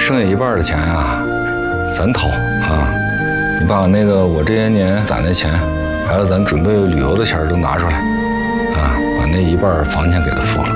剩下一半的钱啊，咱掏啊！你把那个我这些年攒的钱，还有咱准备旅游的钱都拿出来，啊，把那一半房钱给他付了。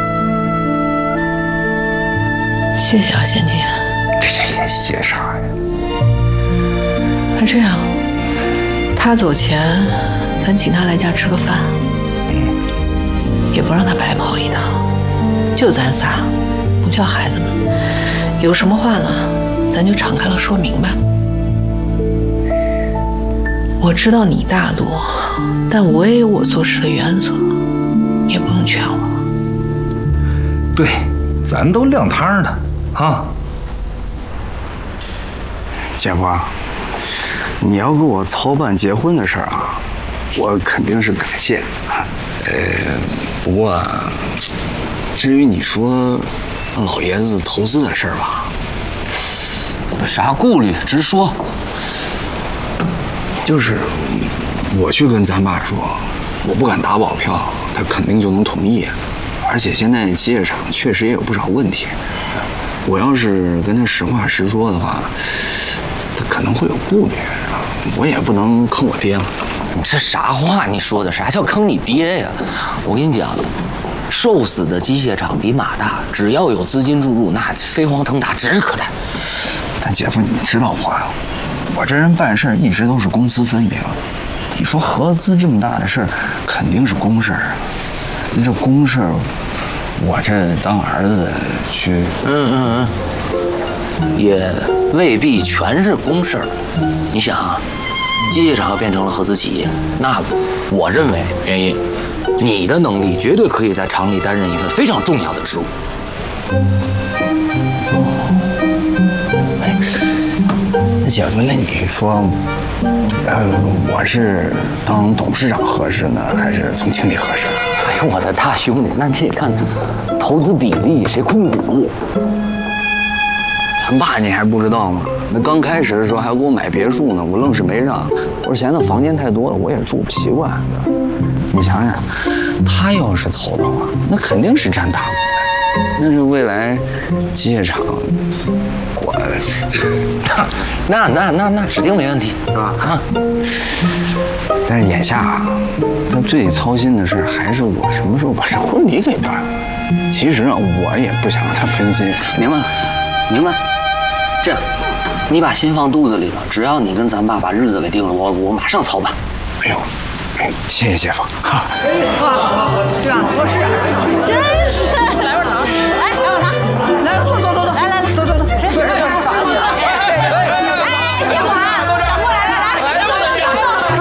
谢谢啊，贤弟。 谢啥呀？ 那这样，他走前，咱请他来家吃个饭，也不让他白跑一趟，就咱仨，不叫孩子们。有什么话呢，咱就敞开了说明白。我知道你大度，但我也有我做事的原则，你也不用劝我。 对，咱都亮堂的啊。 姐夫，你要给我操办结婚的事儿啊，我肯定是感谢。不过啊，至于你说老爷子投资的事儿吧， 啥顾虑直说。 就是我去跟咱爸说，我不敢打保票，他肯定就能同意。而且现在机械厂确实也有不少问题，我要是跟他实话实说的话，他可能会有顾虑，我也不能坑我爹了。 这啥话你说的？啥叫坑你爹呀？我跟你讲，瘦死的机械厂比马大，只要有资金注入，那飞黄腾达指日可待。 但姐夫，你知道我这人办事一直都是公私分明。你说合资这么大的事儿，肯定是公事儿啊。这公事儿，我这当儿子去， 也未必全是公事儿。你想啊，机械厂要变成了合资企业，那我认为原因，你的能力绝对可以在厂里担任一份非常重要的职务。 那姐夫，那你说，我是当董事长合适呢，还是总经理合适？ 哎呀，我的大兄弟，那你得看投资比例，谁控股。 咱爸你还不知道吗？那刚开始的时候还给我买别墅呢，我愣是没让。我说嫌那房间太多了，我也住不习惯。你想想，他要是投的话，那肯定是占大股的。那是未来机械厂，我那指定没问题，是吧？啊。 但是眼下，他最操心的事还是我什么时候把这婚礼给办了。其实啊，我也不想让他分心。 明白了，明白。这样，你把心放肚子里了，只要你跟咱爸把日子给定了，我马上操办。 哎呦，谢谢姐夫。 对啊，多吃点。 真是。来碗糖，来碗糖， 来坐，来，坐。 谁？哎，建华，小木来了，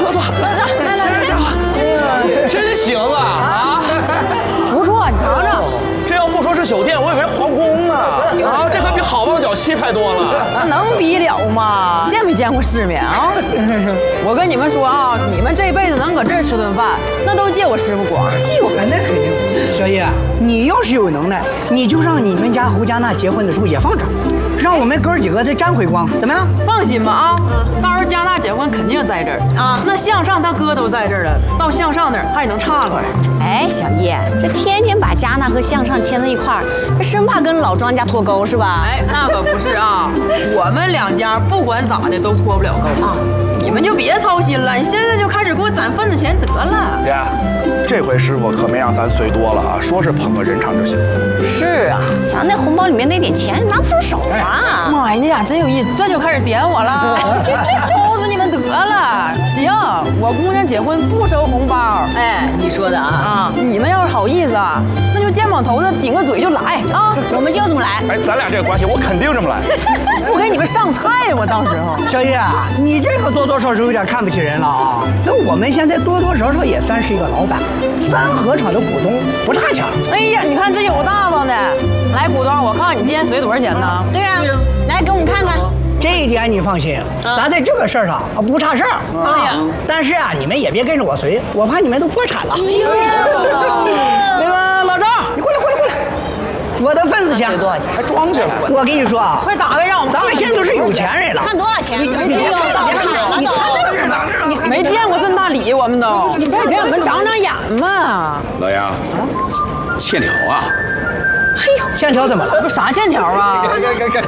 坐。 真行啊！ 不错，你尝尝。 这要不说是酒店，我以为皇宫呢。啊，这可比好望角气派多了。 那能比了吗？见没见过世面啊？我跟你们说啊，你们这辈子能搁这儿吃顿饭，那都借我师傅光。 那肯定。小叶，你要是有能耐，你就让你们家侯家那结婚的时候也放这儿，让我们哥几个再沾回光，怎么样？ 放心吧啊，到时候加纳结婚肯定在这儿啊。那向上他哥都在这儿了，到向上那儿还能岔过来。 哎，小叶，这天天把加纳和向上牵在一块儿，生怕跟老庄家脱钩是吧？ 哎，那可不是啊，我们两家不管咋的都脱不了钩啊。你们就别操心了，你现在就开始给我攒份子钱得了。 爹，这回师傅可没让咱随多了啊，说是捧个人场就行。 是啊，咱那红包里面那点钱拿不出手啊。 妈呀，你俩真有意思，这就开始点我了，偷死你们得了。行，我姑娘结婚不收红包。哎，你说的啊，你们要是好意思啊，那就肩膀头子顶个嘴就来啊， 我们就这么来。 哎，咱俩这个关系，我肯定这么来。 不给你们上菜，我到时候。 小叶啊，你这个多多少少有点看不起人了啊。那我们现在多多少少也算是一个老板，三合厂的股东，不差钱。 哎呀，你看这有大方的，来股东，我看看你今天随多少钱呢？ 对啊，来给我们看看。 这一点你放心，咱在这个事儿上不差事儿啊。但是啊，你们也别跟着我随，我怕你们都破产了。那个老赵，你过来。我的份子钱多少钱？ 还装起来。 我跟你说啊， 快打开让我们。 咱们现在都是有钱人了。 看多少钱？ 你没见过大礼了你没见过这么大礼，我们都。你别给我们长长眼嘛。 老杨，欠条啊！ 哎呦，欠条怎么了？ 不啥欠条啊？